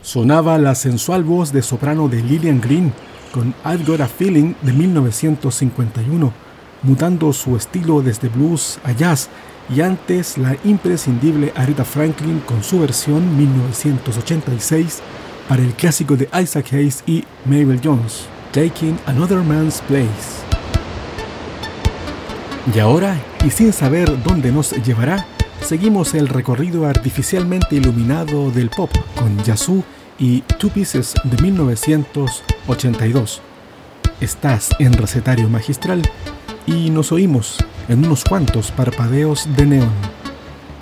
Sonaba la sensual voz de soprano de Lillian Green con I've Got a Feeling de 1951, mutando su estilo desde blues a jazz, y antes la imprescindible Aretha Franklin con su versión 1986 para el clásico de Isaac Hayes y Mabel Jones, Taking Another Man's Place. Y ahora, y sin saber dónde nos llevará, seguimos el recorrido artificialmente iluminado del pop con Yazoo y Two Pieces de 1982. Estás en Recetario Magistral y nos oímos en unos cuantos parpadeos de neón.